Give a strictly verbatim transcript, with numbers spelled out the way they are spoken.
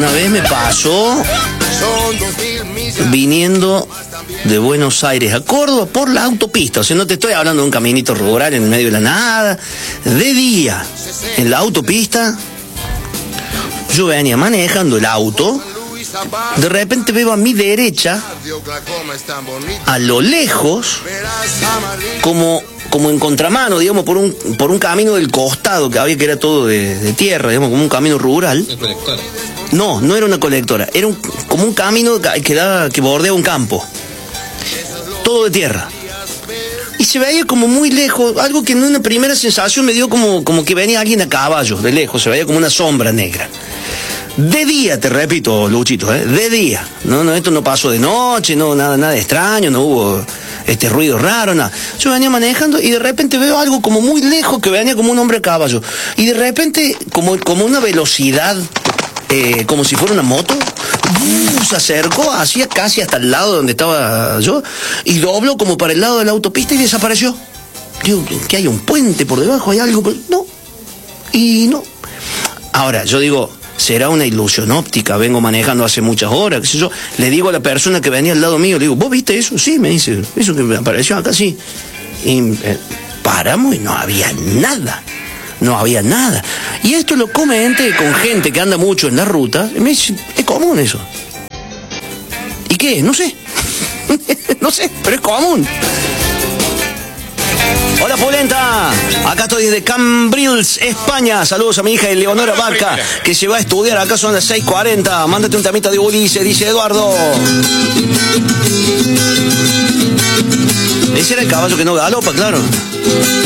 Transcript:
una vez me pasó viniendo de Buenos Aires a Córdoba por la autopista. O sea, no te estoy hablando de un caminito rural en el medio de la nada. De día, en la autopista, yo venía manejando el auto. De repente veo a mi derecha, a lo lejos, como, como en contramano, digamos, por un, por un camino del costado que había, que era todo de, de tierra, digamos, como un camino rural. ¿Una colectora? No, no era una colectora, era un, como un camino que, daba, que bordea un campo, todo de tierra. Y se veía como muy lejos, algo que en una primera sensación me dio como, como que venía alguien a caballo, de lejos, se veía como una sombra negra. De día, te repito, Luchito, ¿eh? De día. No, no, esto no pasó de noche, no, nada, nada extraño, no hubo este ruido raro, nada. Yo venía manejando y de repente veo algo como muy lejos que venía como un hombre a caballo. Y de repente, como, como una velocidad, eh, como si fuera una moto, uh, se acercó, hacía casi hasta el lado donde estaba yo, y dobló como para el lado de la autopista y desapareció. Digo, ¿que hay un puente por debajo? ¿Hay algo? No. Y no. Ahora, yo digo, será una ilusión óptica, vengo manejando hace muchas horas, qué sé yo. Le digo a la persona que venía al lado mío, le digo, ¿vos viste eso? Sí, me dice, eso que me apareció acá, sí. Y eh, paramos y no había nada, no había nada. Y esto lo comento con gente que anda mucho en la ruta, y me dice, es común eso. ¿Y qué? No sé, no sé, pero es común. Hola, Polenta, acá estoy desde Cambrils, España. Saludos a mi hija Eleonora Vaca, que se va a estudiar. Acá son las seis cuarenta. Mándate un temita de Ulises, dice Eduardo. Ese era el caballo que no galopa, claro.